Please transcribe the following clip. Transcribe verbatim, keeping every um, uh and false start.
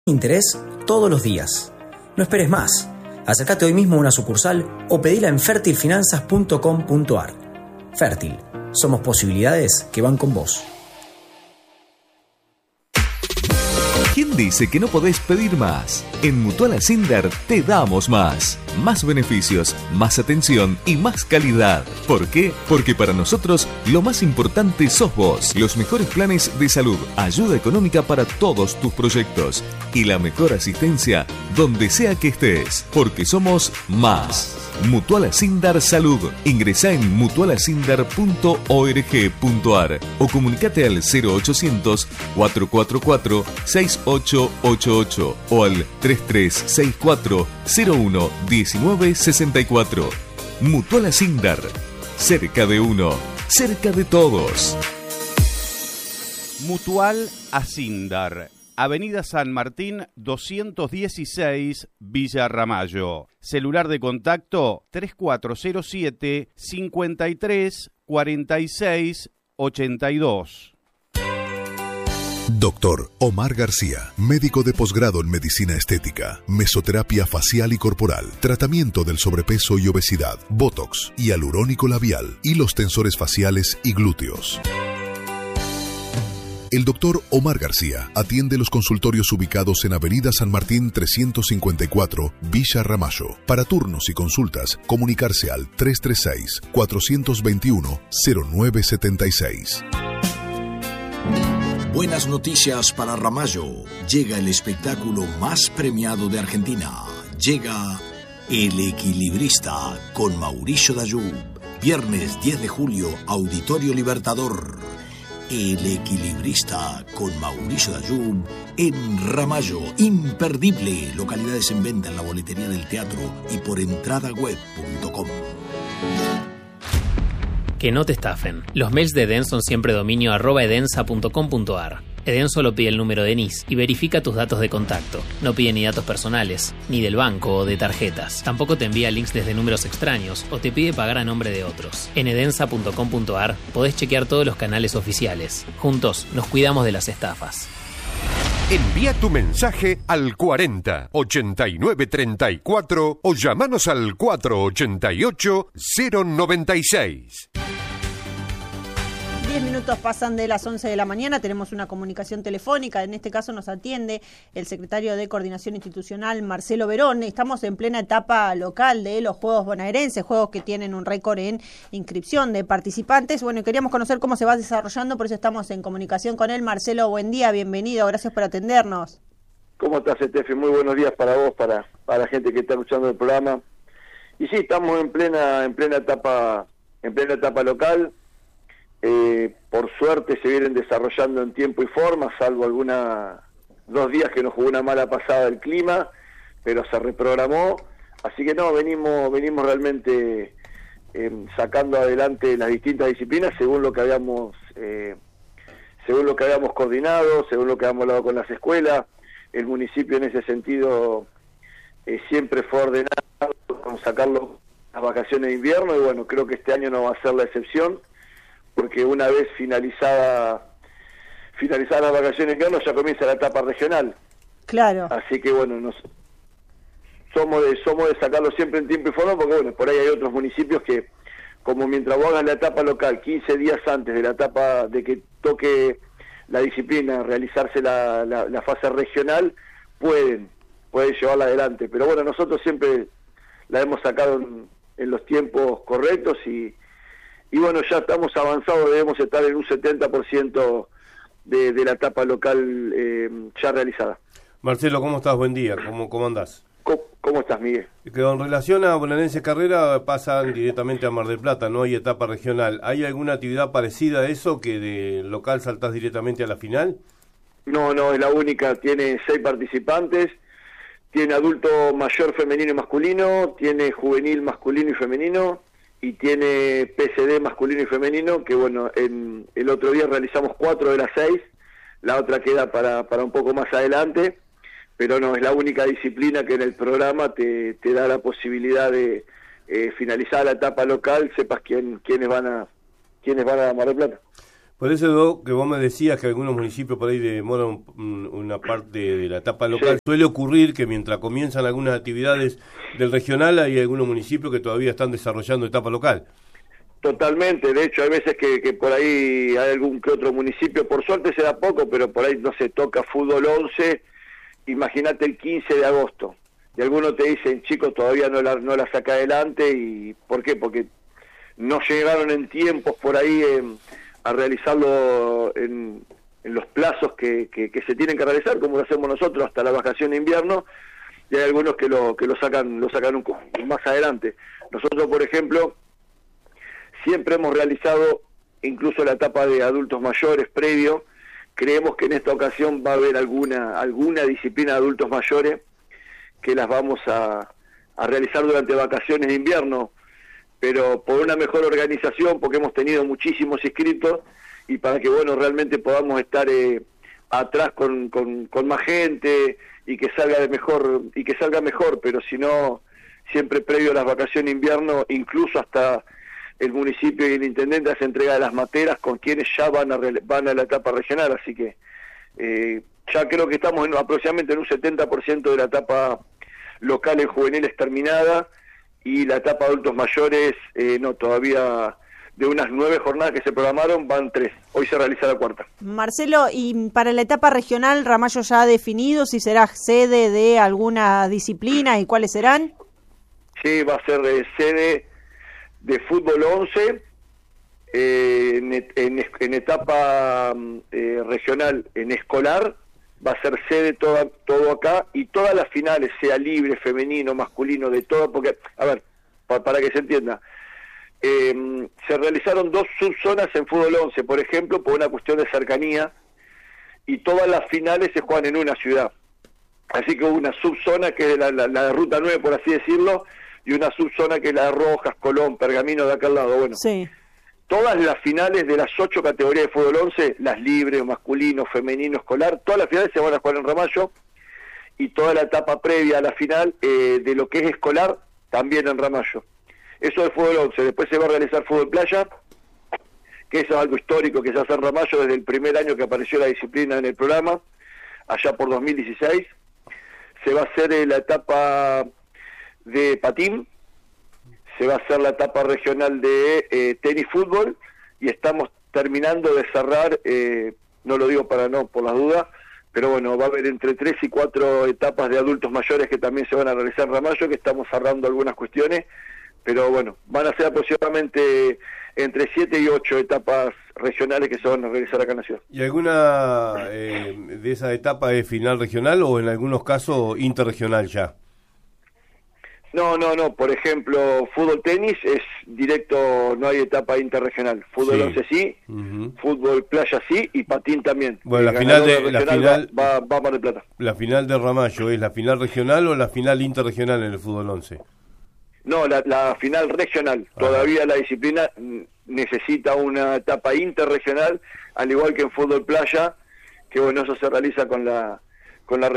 Interés todos los días. No esperes más. Acércate hoy mismo a una sucursal o pedila en fértil finanzas punto com punto a r. Fértil. Somos posibilidades que van con vos. ¿Quién dice que no podés pedir más? En Mutual Ascender te damos más. Más beneficios, más atención y más calidad. ¿Por qué? Porque para nosotros lo más importante sos vos. Los mejores planes de salud, ayuda económica para todos tus proyectos y la mejor asistencia donde sea que estés. Porque somos más. Mutual Ascender Salud. Ingresá en mutual ascender punto org punto a r o comunicate al cero ochocientos, cuatrocientos cuarenta y cuatro, sesenta y ocho ochenta y ocho o al treinta y tres sesenta y cuatro, cero uno, diecinueve sesenta y cuatro. Mutual Ascender. Cerca de uno. Cerca de todos. Mutual Ascender. Avenida San Martín doscientos dieciséis, Villa Ramallo. Celular de contacto tres cuatro cero siete, cincuenta y tres, cuarenta y seis, ochenta y dos. Doctor Omar García, médico de posgrado en medicina estética, mesoterapia facial y corporal, tratamiento del sobrepeso y obesidad, botox, hialurónico labial, hilos tensores faciales y glúteos. El doctor Omar García atiende los consultorios ubicados en Avenida San Martín trescientos cincuenta y cuatro, Villa Ramallo. Para turnos y consultas, comunicarse al tres tres seis, cuatro dos uno, cero nueve siete seis. Buenas noticias para Ramallo. Llega el espectáculo más premiado de Argentina. Llega El Equilibrista con Mauricio Dayub. Viernes diez de julio, Auditorio Libertador. El Equilibrista con Mauricio Dayub en Ramallo. Imperdible. Localidades en venta en la boletería del teatro y por entrada web punto com. Que no te estafen. Los mails de Eden son siempre dominio arroba edensa punto com punto a r. Eden solo pide el número de N I S y verifica tus datos de contacto. No pide ni datos personales, ni del banco o de tarjetas. Tampoco te envía links desde números extraños o te pide pagar a nombre de otros. En edensa punto com punto a r podés chequear todos los canales oficiales. Juntos nos cuidamos de las estafas. Envía tu mensaje al cuarenta, ochenta y nueve, treinta y cuatro o llamanos al cuatro ochenta y ocho, cero noventa y seis. Diez minutos pasan de las once de la mañana, tenemos una comunicación telefónica, en este caso nos atiende el secretario de Coordinación Institucional, Marcelo Verón. Estamos en plena etapa local de los Juegos Bonaerenses, juegos que tienen un récord en inscripción de participantes. Bueno, y queríamos conocer cómo se va desarrollando, por eso estamos en comunicación con él. Marcelo, buen día, bienvenido, gracias por atendernos. ¿Cómo estás, Estefi? Muy buenos días para vos, para, para la gente que está escuchando el programa. Y sí, estamos en plena, en plena etapa, en plena etapa local. Eh, por suerte se vienen desarrollando en tiempo y forma, salvo alguna dos días que nos jugó una mala pasada el clima, pero se reprogramó, así que no, venimos venimos realmente eh, sacando adelante las distintas disciplinas según lo que habíamos eh, según lo que habíamos coordinado, según lo que habíamos hablado con las escuelas. El municipio en ese sentido eh, siempre fue ordenado con sacarlo las vacaciones de invierno, y bueno, creo que este año no va a ser la excepción, porque una vez finalizada finalizadas las vacaciones de invierno ya comienza la etapa regional. Claro. Así que bueno, nos somos de somos de sacarlo siempre en tiempo y forma, porque bueno, por ahí hay otros municipios que, como mientras vos hagas la etapa local quince días antes de la etapa de que toque la disciplina, realizarse la, la, la fase regional, pueden pueden llevarla adelante. Pero bueno, nosotros siempre la hemos sacado en, en los tiempos correctos y Y bueno, ya estamos avanzados, debemos estar en un setenta por ciento de, de la etapa local eh, ya realizada. Marcelo, ¿cómo estás? Buen día, ¿cómo, cómo andás? ¿Cómo, ¿Cómo estás, Miguel? Que en relación a Bonaerense Carrera pasan directamente a Mar del Plata, no hay etapa regional. ¿Hay alguna actividad parecida a eso, que de local saltás directamente a la final? No, no, es la única, tiene seis participantes, tiene adulto mayor femenino y masculino, tiene juvenil masculino y femenino, y tiene P C D masculino y femenino, que bueno, en el otro día realizamos cuatro de las seis, la otra queda para, para un poco más adelante, pero no, es la única disciplina que en el programa te, te da la posibilidad de eh, finalizar la etapa local, sepas quién, quiénes van a quiénes van a Mar del Plata. Por eso que vos me decías que algunos municipios por ahí demoran un, una parte de la etapa local, sí. Suele ocurrir que mientras comienzan algunas actividades del regional hay algunos municipios que todavía están desarrollando etapa local. Totalmente, de hecho hay veces que, que por ahí hay algún que otro municipio, por suerte se da poco, pero por ahí no se toca fútbol once, imagínate el quince de agosto, y algunos te dicen, chicos, todavía no la, no la saca adelante, y ¿por qué? Porque no llegaron en tiempos por ahí eh, a realizarlo en, en los plazos que, que, que se tienen que realizar, como lo hacemos nosotros hasta la vacación de invierno, y hay algunos que lo que lo sacan lo sacan un, más adelante. Nosotros, por ejemplo, siempre hemos realizado incluso la etapa de adultos mayores previo. Creemos que en esta ocasión va a haber alguna alguna disciplina de adultos mayores que las vamos a, a realizar durante vacaciones de invierno, pero por una mejor organización, porque hemos tenido muchísimos inscritos y para que bueno realmente podamos estar eh, atrás con, con, con más gente y que salga de mejor y que salga mejor, pero si no, siempre previo a las vacaciones de invierno, incluso hasta el municipio y el intendente hace entrega de las materas con quienes ya van a van a la etapa regional, así que eh, ya creo que estamos en, aproximadamente en un setenta por ciento de la etapa local en juveniles terminada, y la etapa adultos mayores, eh, no, todavía de unas nueve jornadas que se programaron, van tres. Hoy se realiza la cuarta. Marcelo, y para la etapa regional, Ramallo ya ha definido si será sede de alguna disciplina y cuáles serán. Sí, va a ser de sede de fútbol once, eh, en, en, en etapa eh, regional en escolar, va a ser sede toda, todo acá, y todas las finales, sea libre, femenino, masculino, de todo, porque, a ver, pa, para que se entienda, eh, se realizaron dos subzonas en fútbol once, por ejemplo, por una cuestión de cercanía, y todas las finales se juegan en una ciudad. Así que hubo una subzona que es la, la, la de Ruta nueve, por así decirlo, y una subzona que es la de Rojas, Colón, Pergamino, de acá al lado. Bueno, sí. Todas las finales de las ocho categorías de fútbol once, las libres, masculino, femenino, escolar, todas las finales se van a jugar en Ramallo, y toda la etapa previa a la final eh, de lo que es escolar, también en Ramallo. Eso de fútbol once. Después se va a realizar fútbol playa, que eso es algo histórico que se hace en Ramallo desde el primer año que apareció la disciplina en el programa, allá por dos mil dieciséis. Se va a hacer eh, la etapa de patín, se va a hacer la etapa regional de eh, tenis fútbol, y estamos terminando de cerrar, eh, no lo digo para no, por las dudas, pero bueno, va a haber entre tres y cuatro etapas de adultos mayores que también se van a realizar en Ramallo, que estamos cerrando algunas cuestiones, pero bueno, van a ser aproximadamente entre siete y ocho etapas regionales que se van a realizar acá en la ciudad. ¿Y alguna eh, de esas etapas es final regional o en algunos casos interregional ya? No, no, no. Por ejemplo, fútbol tenis es directo, no hay etapa interregional. Fútbol sí. once sí, uh-huh. Fútbol playa sí, y patín también. Bueno, la final de la final va, va, va a Mar del Plata. ¿La final de Ramallo es la final regional o la final interregional en el fútbol once? No, la, la final regional. Ajá. Todavía la disciplina necesita una etapa interregional, al igual que en fútbol playa, que bueno, eso se realiza con la con la